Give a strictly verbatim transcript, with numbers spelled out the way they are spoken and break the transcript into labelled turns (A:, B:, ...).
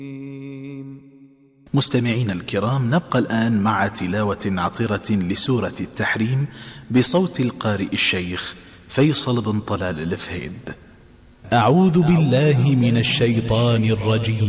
A: مستمعين الكرام، نبقى الآن مع تلاوة عطرة لسورة التحريم بصوت القارئ الشيخ فيصل بن طلال الفهيد.
B: أعوذ بالله من الشيطان الرجيم.